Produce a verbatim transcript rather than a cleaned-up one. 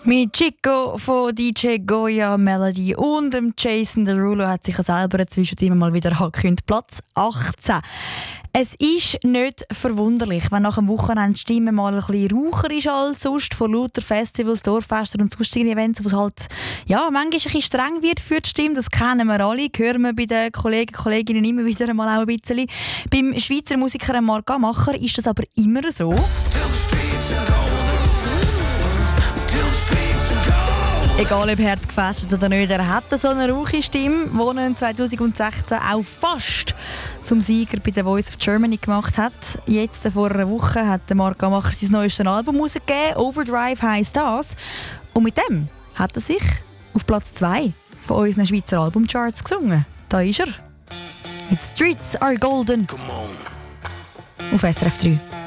Mit Chico von D J Goya, Melody und dem Jason Derulo hat sich ja selber zwischendurch mal wieder angekündigt. Platz achtzehn. Es ist nicht verwunderlich, wenn nach dem Wochenende die Stimme mal ein bisschen raucher ist als sonst, von lauter Festivals, Dorffesten und sonstigen Events, wo es halt ja, manchmal ein bisschen streng wird für die Stimme. Das kennen wir alle, hören wir bei den Kollegen und Kolleginnen immer wieder mal auch ein bisschen. Beim Schweizer Musiker Marc Amacher ist das aber immer so. Egal ob hart gefestet oder nicht, er hat so eine rauchige Stimme, die ihn zwanzig sechzehn auch fast zum Sieger bei The Voice of Germany gemacht hat. Jetzt, vor einer Woche, hat Marc Amacher sein neuestes Album herausgegeben. Overdrive heisst das. Und mit dem hat er sich auf Platz zwei von unseren Schweizer Albumcharts gesungen. Da ist er. Mit Streets Are Golden. Auf S R F drei.